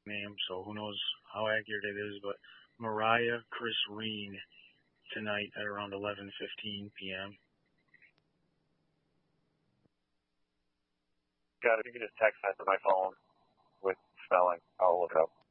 name, so who knows how accurate it is, but Mariah Chris Reen tonight at around 11:15 p.m. Got it. You can just text that to my phone with spelling. I'll look it up.